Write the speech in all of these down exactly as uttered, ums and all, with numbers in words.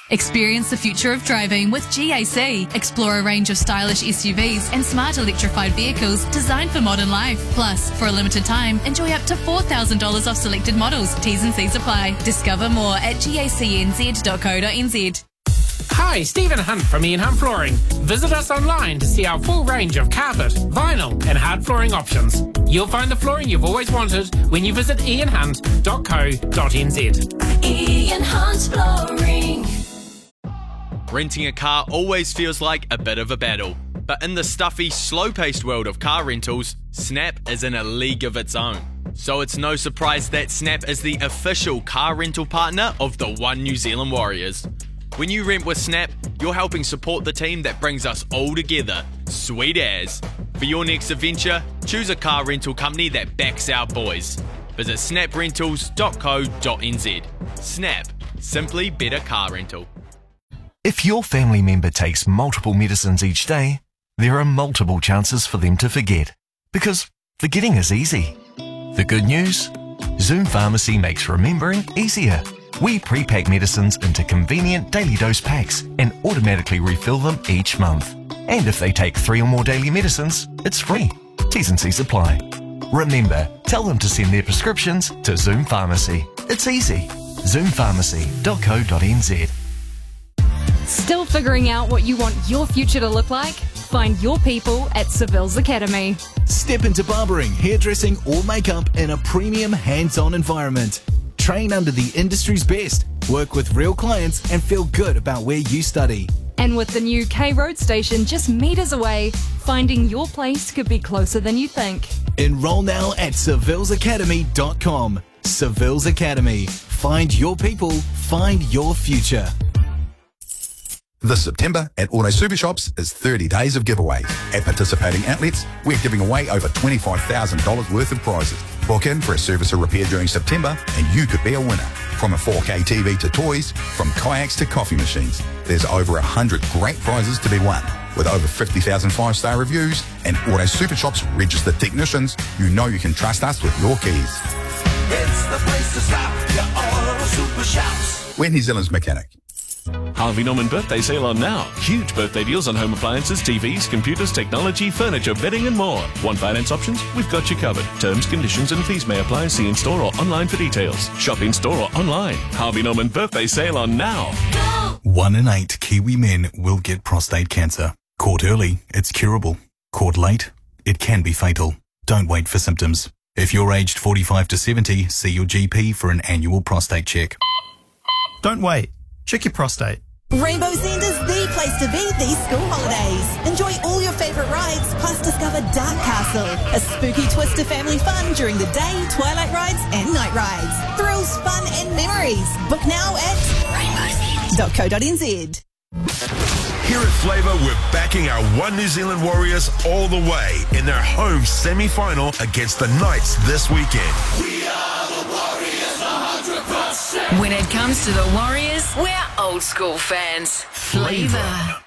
Experience the future of driving with G A C. Explore a range of stylish S U Vs and smart electrified vehicles designed for modern life. Plus, for a limited time, enjoy up to four thousand dollars off selected models. T's and C's apply. Discover more at gacnz dot co dot n z. Hi, Stephen Hunt from Ian Hunt Flooring. Visit us online to see our full range of carpet, vinyl and hard flooring options. You'll find the flooring you've always wanted when you visit ian hunt dot co dot n z. Ian Hunt Flooring. Renting a car always feels like a bit of a battle, but in the stuffy, slow-paced world of car rentals, Snap is in a league of its own. So it's no surprise that Snap is the official car rental partner of the One New Zealand Warriors. When you rent with Snap, you're helping support the team that brings us all together. Sweet as. For your next adventure, choose a car rental company that backs our boys. Visit snap rentals dot co dot n z. Snap. Simply better car rental. If your family member takes multiple medicines each day, there are multiple chances for them to forget, because forgetting is easy. The good news? Zoom Pharmacy makes remembering easier. We pre-pack medicines into convenient daily dose packs and automatically refill them each month. And if they take three or more daily medicines, it's free. T's and C's apply. Remember, tell them to send their prescriptions to Zoom Pharmacy. It's easy. zoom pharmacy dot co dot n z. Still figuring out what you want your future to look like? Find your people at Seville's Academy. Step into barbering, hairdressing or makeup in a premium hands-on environment. Train under the industry's best, work with real clients and feel good about where you study. And with the new K Road station just metres away, finding your place could be closer than you think. Enroll now at seville's academy dot com. Seville's Academy. Find your people, find your future. This September at Auto Super Shops is thirty days of giveaways. At participating outlets, we're giving away over twenty-five thousand dollars worth of prizes. Book in for a service or repair during September and you could be a winner. From a four K T V to toys, from kayaks to coffee machines, there's over one hundred great prizes to be won. With over fifty thousand five-star reviews and Auto Super Shops registered technicians, you know you can trust us with your keys. It's the place to stop, your Auto Super Shops. We're New Zealand's mechanic. Harvey Norman birthday sale on now. Huge birthday deals on home appliances, T Vs, computers, technology, furniture, bedding and more. Want finance options? We've got you covered. Terms, conditions and fees may apply. See in store or online for details. Shop in store or online. Harvey Norman birthday sale on now. One in eight Kiwi men will get prostate cancer. Caught early, it's curable. Caught late, it can be fatal. Don't wait for symptoms. If you're aged forty-five to seventy, see your G P for an annual prostate check. Don't wait. Check your prostate. Rainbow Send is the place to be these school holidays. Enjoy all your favourite rides, plus discover Dark Castle, a spooky twist to family fun during the day, twilight rides and night rides. Thrills, fun and memories. Book now at rainbow send dot co dot n z. Here at Flavour, we're backing our One New Zealand Warriors all the way in their home semi-final against the Knights this weekend. We are the Warriors, one hundred percent. When it comes to the Warriors, we're old school fans. Flavour.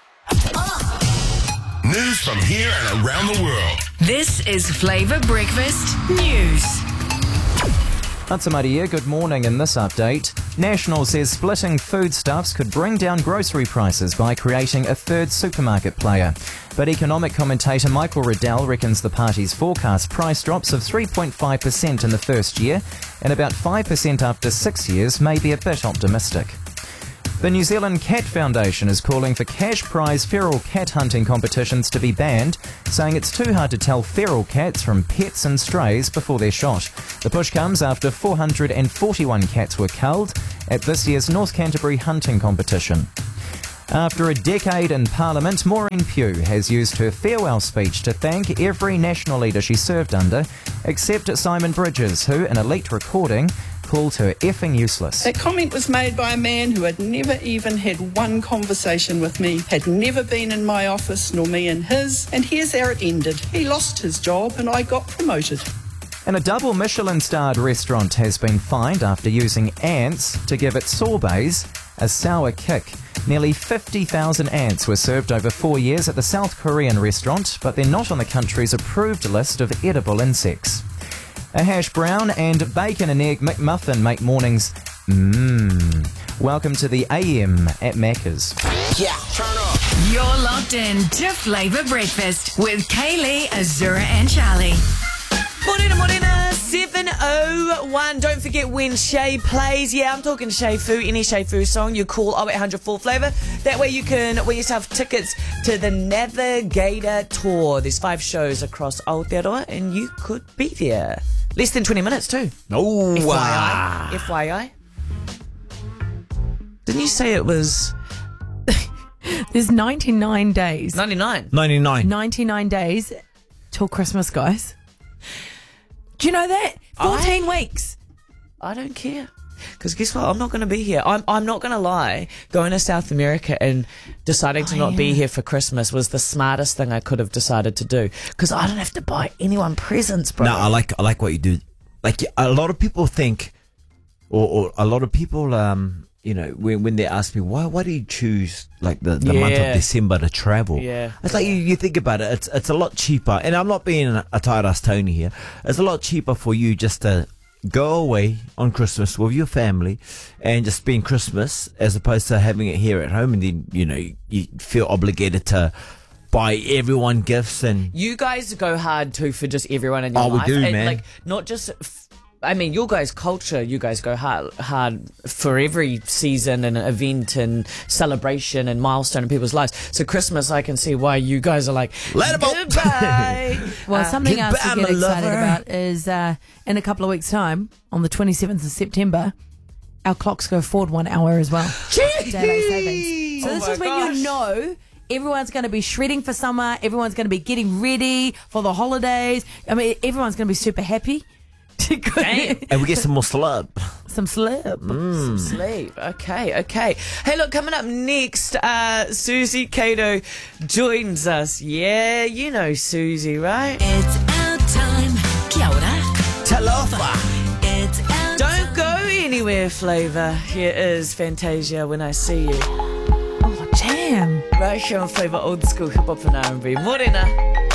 News from here and around the world. This is Flavour Breakfast News. Matamari here, good morning. In this update, National says splitting foodstuffs could bring down grocery prices by creating a third supermarket player. But economic commentator Michael Riddell reckons the party's forecast price drops of three point five percent in the first year and about five percent after six years may be a bit optimistic. The New Zealand Cat Foundation is calling for cash prize feral cat hunting competitions to be banned, saying it's too hard to tell feral cats from pets and strays before they're shot. The push comes after four hundred forty-one cats were culled at this year's North Canterbury hunting competition. After a decade in Parliament, Maureen Pugh has used her farewell speech to thank every national leader she served under, except Simon Bridges, who, in a leaked recording, called her effing useless. That comment was made by a man who had never even had one conversation with me, had never been in my office, nor me in his, and here's how it ended. He lost his job and I got promoted. And a double Michelin-starred restaurant has been fined after using ants to give its sorbets a sour kick. Nearly fifty thousand ants were served over four years at the South Korean restaurant, but they're not on the country's approved list of edible insects. A hash brown and bacon and egg McMuffin make mornings mmm. Welcome to the A M at Macca's. Yeah, turn up. You're locked in to Flavour Breakfast with Kaylee, Azura, and Charlie. Morena, morena, seven oh one. Don't forget when Shay plays. Yeah, I'm talking Shay Fu. Any Shay Fu song, you call oh eight hundred four flavour. That way you can win yourself tickets to the Navigator Tour. There's five shows across Aotearoa and you could be there. Less than twenty minutes too. Oh, F Y I. wow. F Y I. Didn't you say it was... There's ninety-nine days. ninety-nine? ninety-nine. ninety-nine days till Christmas, guys. Do you know that? fourteen I, weeks. I don't care. Because guess what? I'm not going to be here. I'm, I'm not going to lie. Going to South America and deciding to Oh, not yeah. be here for Christmas was the smartest thing I could have decided to do. Because I don't have to buy anyone presents, bro. No, I like I like what you do. Like a lot of people think, or, or a lot of people, um, you know, when when they ask me why why do you choose like the, the month Yeah. of December to travel? Yeah. It's like you, you think about it, it's it's a lot cheaper. And I'm not being a, a tight ass Tony here. It's a lot cheaper for you just to go away on Christmas with your family and just spend Christmas as opposed to having it here at home, and then you know you feel obligated to buy everyone gifts and. You guys go hard too for just everyone in your Oh, we life. do, and man. Like, not just... F- I mean, your guys' culture, you guys go hard, hard for every season and event and celebration and milestone in people's lives. So Christmas, I can see why you guys are like, Later, Bob. goodbye. Well, Uh, something else goodbye, to get my excited lover. about is uh, in a couple of weeks' time, on the twenty-seventh of September, our clocks go forward one hour as well. Daylight savings. So Oh this my is when gosh. you know everyone's going to be shredding for summer. Everyone's going to be getting ready for the holidays. I mean, everyone's going to be super happy. And we get some more slub. Some slip. Some sleep. Okay, okay. Hey, look, coming up next, uh, Susie Cato joins us. Yeah, you know Susie, right? It's our time. Kia ora. Talofa. It's our Don't go anywhere, Flavour. Here is Fantasia, When I See You. Oh, damn. Right here on Flavour Old School Hip Hop and R and B. Morena.